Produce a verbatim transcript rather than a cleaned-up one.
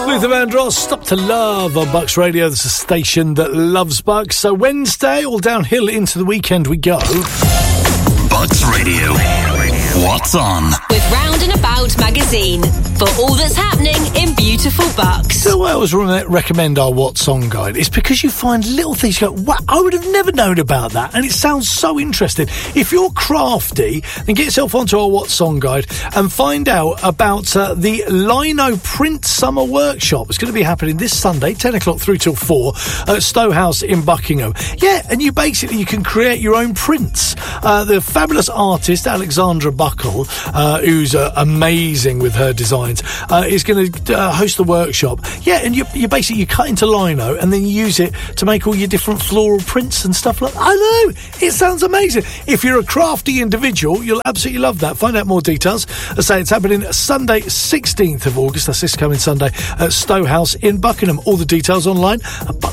Luther Vandross, Stop to Love on Bucks Radio. This is a station that loves Bucks. So Wednesday, all downhill into the weekend we go. Bucks Radio. What's on? With Round and About magazine for all that's happening in beautiful Bucks. So why I always re- recommend our What's On guide is because you find little things you go, wow, I would have never known about that, and it sounds so interesting. If you're crafty, then get yourself onto our What's On guide and find out about uh, the Lino Print Summer Workshop. It's going to be happening this Sunday, ten o'clock through till four, at Stowe House in Buckingham. Yeah, and you basically, you can create your own prints. Uh, the fabulous artist, Alexandra Buckle, uh, who's uh, amazing with her designs, uh, is going to uh, host the workshop. Yeah, and you, you basically, you cut into lino and then you use it to make all your different floral prints and stuff like that. I know, it sounds amazing. If you're a crafty individual, you'll absolutely love that. Find out more details. I say it's happening Sunday, sixteenth of August. That's this coming Sunday at Stowe House in Buckingham. All the details online at